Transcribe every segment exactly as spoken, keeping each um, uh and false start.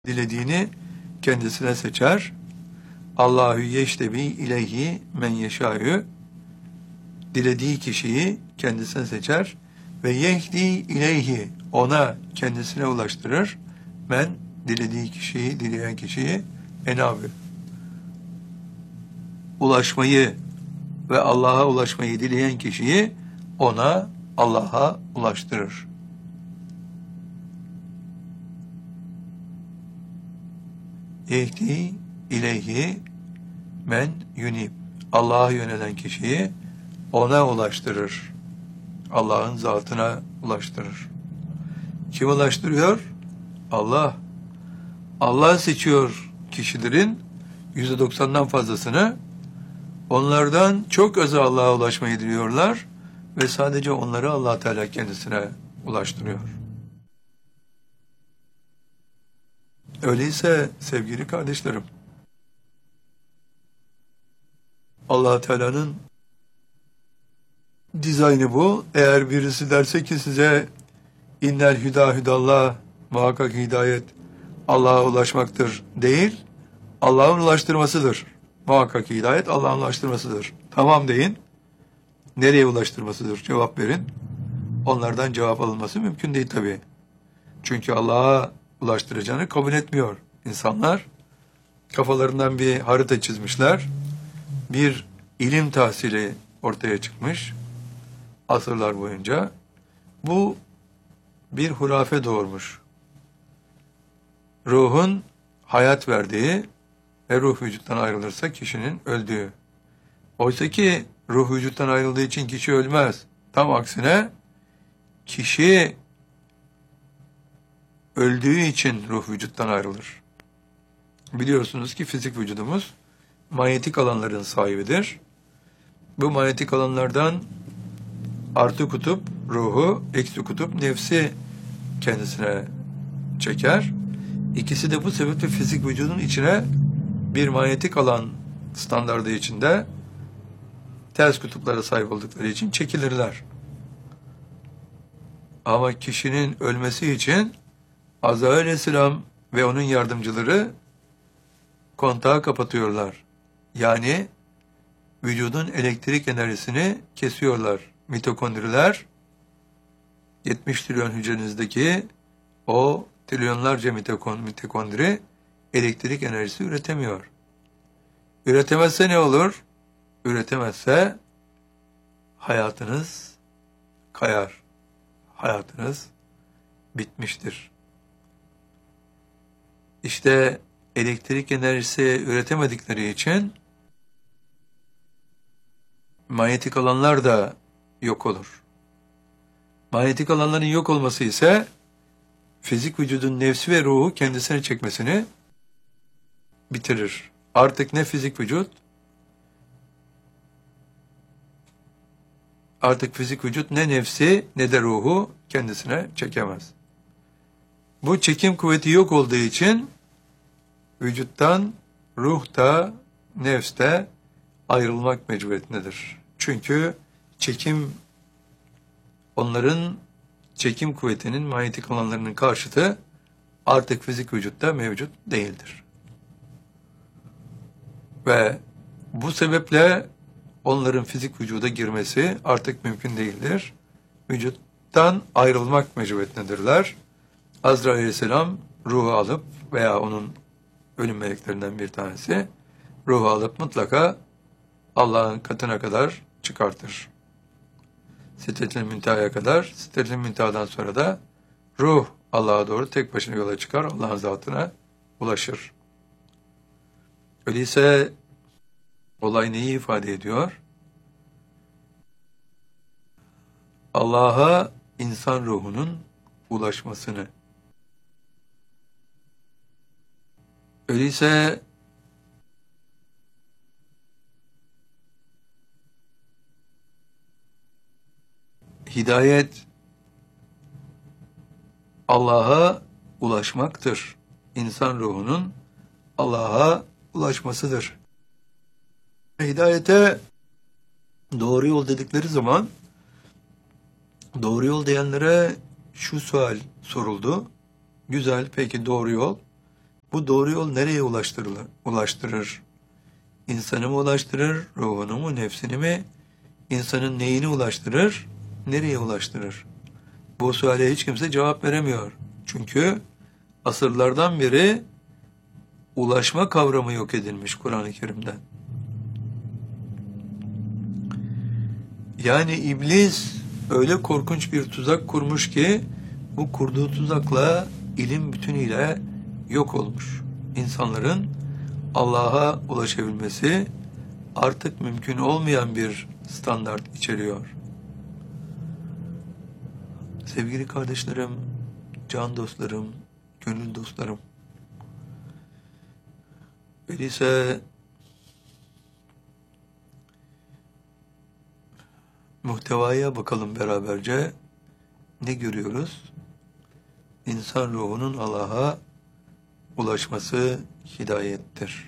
dilediğini kendisine seçer. Allahu yeştebi ileyhi men yeşâ'ü, dilediği kişiyi kendisine seçer ve yehdi ileyhi, ona kendisine ulaştırır. Men, dilediği kişiyi, dileyen kişiyi enâbü, ulaşmayı ve Allah'a ulaşmayı dileyen kişiyi ona, Allah'a ulaştırır. Yehdi ileyhi men yunib, Allah'a yönelen kişiyi ona ulaştırır. Allah'ın zatına ulaştırır. Kim ulaştırıyor? Allah. Allah seçiyor kişilerin yüzde doksandan fazlasını. Onlardan çok azı Allah'a ulaşmayı diliyorlar ve sadece onları Allah Teala kendisine ulaştırıyor. Öyleyse sevgili kardeşlerim, Allah Teala'nın dizaynı bu. Eğer birisi derse ki size innel hüda hüdallah, muhakkak hidayet Allah'a ulaşmaktır değil, Allah'ın ulaştırmasıdır. Muhakkak hidayet Allah'ın ulaştırmasıdır. Tamam deyin. Nereye ulaştırmasıdır? Cevap verin. Onlardan cevap alınması mümkün değil tabii. Çünkü Allah'a ulaştıracağını kabul etmiyor insanlar. Kafalarından bir harita çizmişler. Bir ilim tahsili ortaya çıkmış asırlar boyunca. Bu bir hurafe doğurmuş. Ruhun hayat verdiği ve ruh vücuttan ayrılırsa kişinin öldüğü. Oysa ki ruh vücuttan ayrıldığı için kişi ölmez. Tam aksine kişi öldüğü için ruh vücuttan ayrılır. Biliyorsunuz ki fizik vücudumuz manyetik alanların sahibidir. Bu manyetik alanlardan artı kutup ruhu, eksi kutup nefsi kendisine çeker. İkisi de bu sebeple fizik vücudun içine bir manyetik alan standardı içinde ters kutuplara sahip oldukları için çekilirler. Ama kişinin ölmesi için Azrail Aleyhisselam ve onun yardımcıları kontağı kapatıyorlar. Yani vücudun elektrik enerjisini kesiyorlar. Mitokondriler, yetmiş trilyon hücrenizdeki o trilyonlarca mitokondri elektrik enerjisi üretemiyor. Üretemezse ne olur? Üretemezse hayatınız kayar. Hayatınız bitmiştir. İşte elektrik enerjisi üretemedikleri için manyetik alanlar da yok olur. Manyetik alanların yok olması ise fizik vücudun nefsi ve ruhu kendisine çekmesini bitirir. Artık ne fizik vücut, artık fizik vücut ne nefsi ne de ruhu kendisine çekemez. Bu çekim kuvveti yok olduğu için vücuttan ruh da nefs de ayrılmak mecburiyetindedir. Çünkü çekim, onların çekim kuvvetinin manyetik alanlarının karşıtı artık fizik vücutta mevcut değildir. Ve bu sebeple onların fizik vücuda girmesi artık mümkün değildir. Vücuttan ayrılmak mecburiyetindedirler. Azrail Aleyhisselam ruhu alıp veya onun ölüm meleklerinden bir tanesi ruhu alıp mutlaka Allah'ın katına kadar çıkartır. Sidret-i Münteha'ya kadar, Sidret-i Münteha'dan sonra da ruh Allah'a doğru tek başına yola çıkar, Allah'ın zatına ulaşır. Öyleyse olay neyi ifade ediyor? Allah'a insan ruhunun ulaşmasını. Öyleyse hidayet Allah'a ulaşmaktır. İnsan ruhunun Allah'a ulaşmasıdır. Hidayete doğru yol dedikleri zaman doğru yol diyenlere şu sual soruldu. Güzel, peki doğru yol. Bu doğru yol nereye ulaştırılır, ulaştırır? İnsanı mı ulaştırır, ruhunu mu, nefsini mi? İnsanın neyini ulaştırır, nereye ulaştırır? Bu suale hiç kimse cevap veremiyor. Çünkü asırlardan beri ulaşma kavramı yok edilmiş Kur'an-ı Kerim'den. Yani iblis öyle korkunç bir tuzak kurmuş ki bu kurduğu tuzakla ilim bütünüyle yok olmuş. İnsanların Allah'a ulaşabilmesi artık mümkün olmayan bir standart içeriyor. Sevgili kardeşlerim, can dostlarım, gönül dostlarım. Öyleyse muhtevaya bakalım beraberce. Ne görüyoruz? İnsan ruhunun Allah'a ulaşması hidayettir.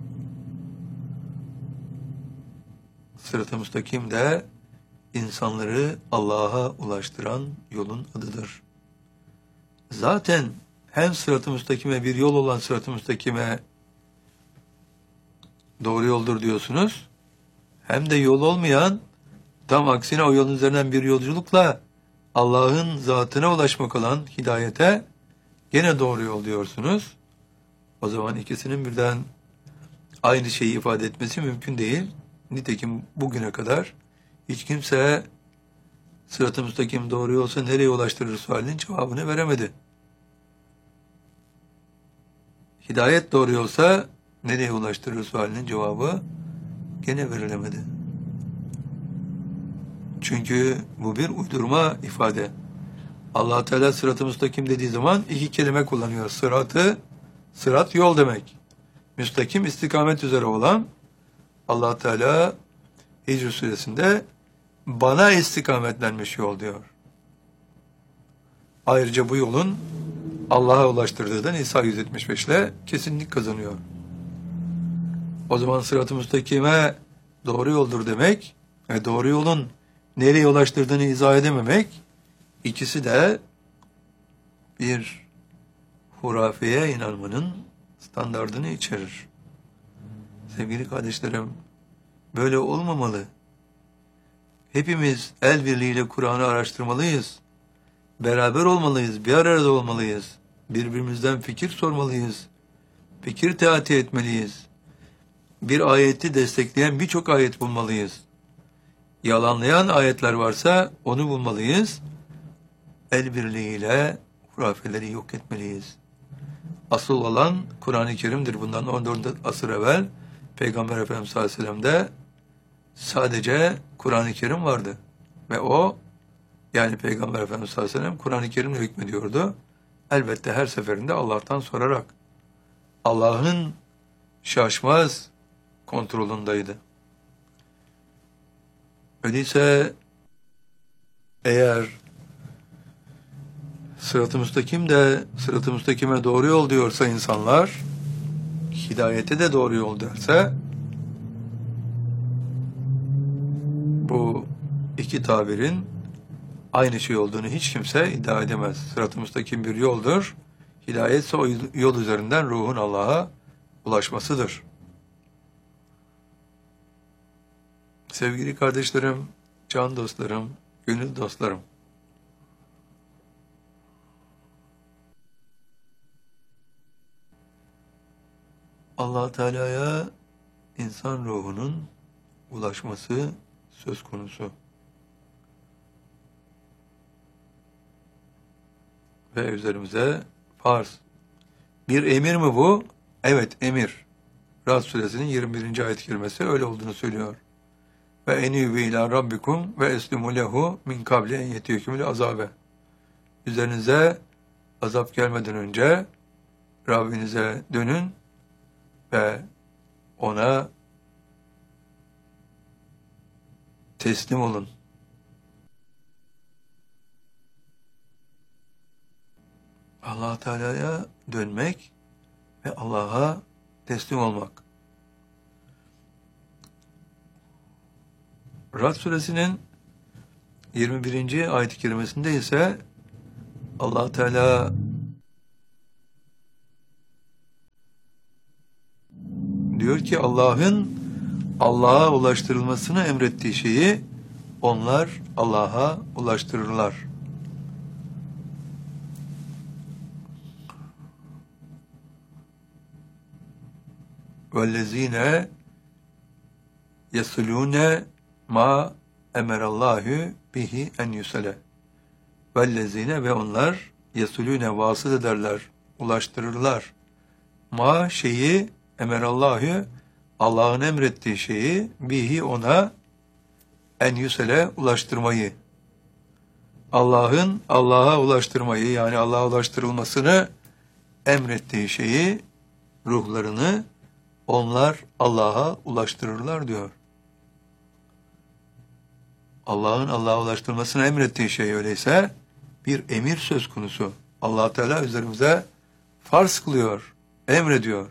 Sırat-ı müstakim de insanları Allah'a ulaştıran yolun adıdır. Zaten hem sırat-ı müstakime bir yol olan sırat-ı müstakime doğru yoldur diyorsunuz, hem de yol olmayan, tam aksine o yolun üzerinden bir yolculukla Allah'ın zatına ulaşmak olan hidayete gene doğru yol diyorsunuz. O zaman ikisinin birden aynı şeyi ifade etmesi mümkün değil. Nitekim bugüne kadar hiç kimse sırat-ı müstakim doğru yolsa nereye ulaştırır sualinin cevabını veremedi. Hidayet doğru yolsa nereye ulaştırır sualinin cevabı gene verilemedi. Çünkü bu bir uydurma ifade. Allah Teala sırat-ı müstakim dediği zaman iki kelime kullanıyor. Sıratı, sırat yol demek. Müstakim istikamet üzere olan, Allah Teala Hicr suresinde bana istikametlenmiş yol diyor. Ayrıca bu yolun Allah'a ulaştırdığı da Nisa yüz yetmiş beş ile kesinlik kazanıyor. O zaman sırat-ı müstakime doğru yoldur demek ve doğru yolun nereye ulaştırdığını izah edememek, ikisi de bir hurafeye inanmanın standardını içerir. Sevgili kardeşlerim, böyle olmamalı. Hepimiz el birliğiyle Kur'an'ı araştırmalıyız. Beraber olmalıyız, bir arada olmalıyız. Birbirimizden fikir sormalıyız. Fikir teati etmeliyiz. Bir ayeti destekleyen birçok ayet bulmalıyız. Yalanlayan ayetler varsa onu bulmalıyız. El birliğiyle hurafeleri yok etmeliyiz. Asıl olan Kur'an-ı Kerim'dir. Bundan on dört asır evvel Peygamber Efendimiz sallallahu aleyhi ve sellem'de sadece Kur'an-ı Kerim vardı. Ve o, yani Peygamber Efendimiz sallallahu aleyhi ve sellem Kur'an-ı Kerim'le hükmediyordu. Elbette her seferinde Allah'tan sorarak. Allah'ın şaşmaz kontrolündeydi. Öyleyse eğer sırat-ı müstakim de sırat-ı müstakime doğru yol diyorsa insanlar, hidayete de doğru yol derse, bu iki tabirin aynı şey olduğunu hiç kimse iddia edemez. Sırat-ı müstakim bir yoldur. Hidayet ise o yol üzerinden ruhun Allah'a ulaşmasıdır. Sevgili kardeşlerim, can dostlarım, gönül dostlarım. Allah Teala'ya insan ruhunun ulaşması söz konusu. Ve üzerimize farz. Bir emir mi bu? Evet, emir. Rad suresinin yirmi birinci ayet-i kerimesi öyle olduğunu söylüyor. Ve enîbû ilâ rabbikum ve eslimû lehu min kabli en yetiyekümül azabe. Üzerinize azap gelmeden önce Rabbinize dönün ve ona teslim olun. Allah Teala'ya dönmek ve Allah'a teslim olmak. Rad suresinin yirmi birinci ayet-i kerimesinde ise Allah Teala Diyor ki Allah'ın Allah'a ulaştırılmasını emrettiği şeyi onlar Allah'a ulaştırırlar. وَالَّذ۪ينَ يَصِلُونَ مَا اَمَرَ bihi en yusale. Vellezine ve onlar yesulüne vasıl ederler, ulaştırırlar. Ma şeyi emerallahu Allah'ın emrettiği şeyi bihi ona en yusale ulaştırmayı. Allah'ın Allah'a ulaştırmayı yani Allah'a ulaştırılmasını emrettiği şeyi ruhlarını onlar Allah'a ulaştırırlar diyor. Allah'ın Allah'a ulaştırmasını emrettiği şey öyleyse bir emir söz konusu. Allah Teala üzerimize farz kılıyor, emrediyor.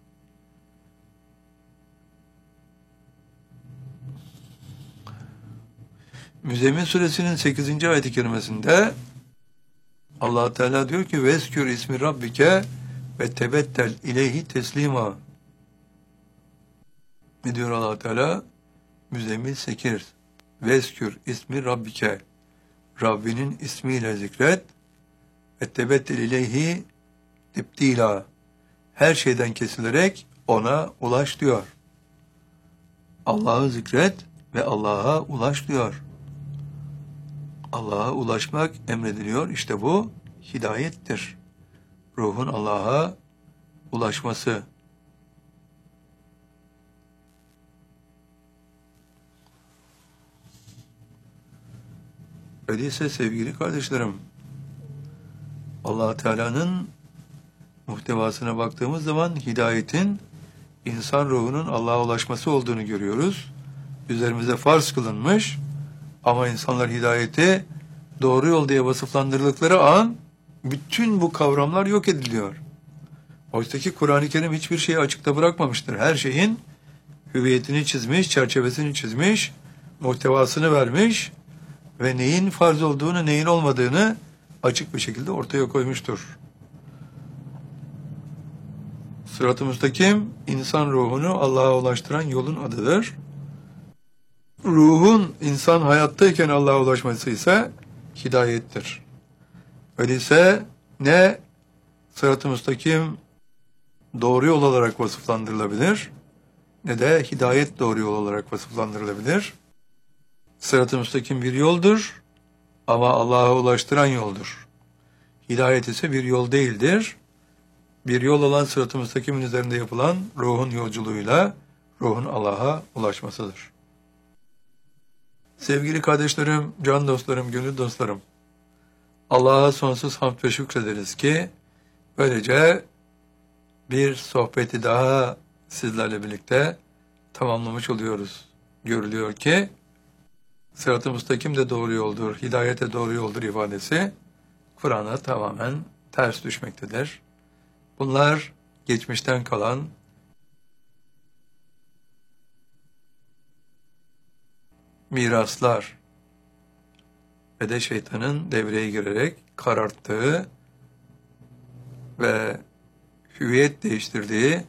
Müzzemmil suresinin sekizinci ayet-i kerimesinde Allah Teala diyor ki veskür ismi rabbike ve tebettel ileyhi teslima. Ne diyor Allah Teala? Müzzemmil sekiz. Veskür ismi rabbike. Rabbinin ismiyle zikret. Ve tebettel ileyhi tebdila. Her şeyden kesilerek ona ulaş diyor. Allah'ı zikret ve Allah'a ulaş diyor. Allah'a ulaşmak emrediliyor. İşte bu hidayettir. Ruhun Allah'a ulaşması. Öyleyse sevgili kardeşlerim, Allah Teala'nın muhtevasına baktığımız zaman hidayetin insan ruhunun Allah'a ulaşması olduğunu görüyoruz. Üzerimize farz kılınmış ama insanlar hidayeti doğru yol diye vasıflandırıldıkları an bütün bu kavramlar yok ediliyor. Oysa ki Kur'an-ı Kerim hiçbir şeyi açıkta bırakmamıştır. Her şeyin hüviyetini çizmiş, çerçevesini çizmiş, muhtevasını vermiş ve neyin farz olduğunu, neyin olmadığını açık bir şekilde ortaya koymuştur. Sırat-ı müstakim, insan ruhunu Allah'a ulaştıran yolun adıdır. Ruhun insan hayattayken Allah'a ulaşması ise hidayettir. Öyleyse ne sırat-ı müstakim doğru yol olarak vasıflandırılabilir, ne de hidayet doğru yol olarak vasıflandırılabilir. Sırat-ı müstakim bir yoldur ama Allah'a ulaştıran yoldur. Hidayet ise bir yol değildir. Bir yol olan sırat-ı müstakimin üzerinde yapılan ruhun yolculuğuyla ruhun Allah'a ulaşmasıdır. Sevgili kardeşlerim, can dostlarım, gönül dostlarım, Allah'a sonsuz hamd ve şükrederiz ki böylece bir sohbeti daha sizlerle birlikte tamamlamış oluyoruz. Görülüyor ki sırat-ı müstakim de doğru yoldur, hidayete doğru yoldur ifadesi Kur'an'a tamamen ters düşmektedir. Bunlar geçmişten kalan miraslar ve de şeytanın devreye girerek kararttığı ve hüviyet değiştirdiği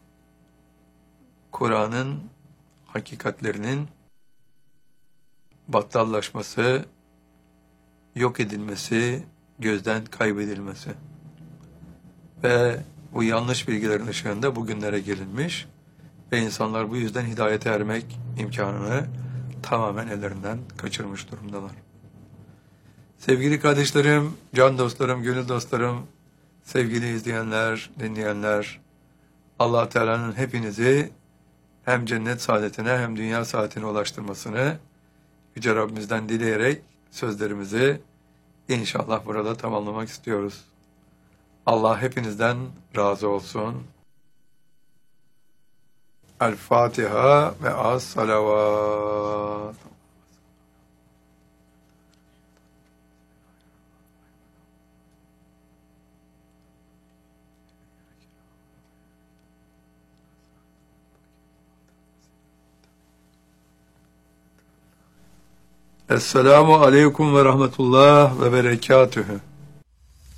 Kur'an'ın hakikatlerinin battallaşması, yok edilmesi, gözden kaybedilmesi ve bu yanlış bilgilerin ışığında bugünlere gelinmiş ve insanlar bu yüzden hidayete ermek imkanını tamamen ellerinden kaçırmış durumdalar. Sevgili kardeşlerim, can dostlarım, gönül dostlarım, sevgili izleyenler, dinleyenler, Allah Teala'nın hepinizi hem cennet saadetine hem dünya saadetine ulaştırmasını Yüce Rabbimizden dileyerek sözlerimizi inşallah burada tamamlamak istiyoruz. Allah hepinizden razı olsun. El Fatiha ve az salavat. Esselamu aleyküm ve rahmetullah ve berekatühü.